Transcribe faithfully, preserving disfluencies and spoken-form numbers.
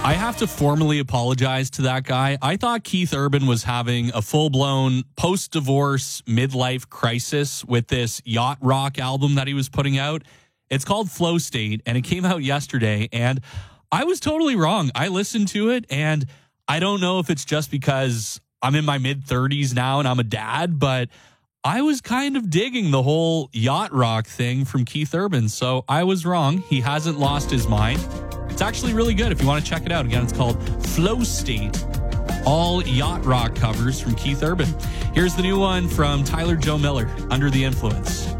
I have to formally apologize to that guy. I thought Keith Urban was having a full-blown post-divorce midlife crisis with this yacht rock album that he was putting out. It's called Flow State, and it came out yesterday, and I was totally wrong. I listened to it, and I don't know if it's just because I'm in my mid-thirties now and I'm a dad, but I was kind of digging the whole yacht rock thing from Keith Urban, so I was wrong. He hasn't lost his mind. It's actually really good if you want to check it out. Again, it's called Flow State. All yacht rock covers from Keith Urban. Here's the new one from Tyler Joe Miller, Under the Influence.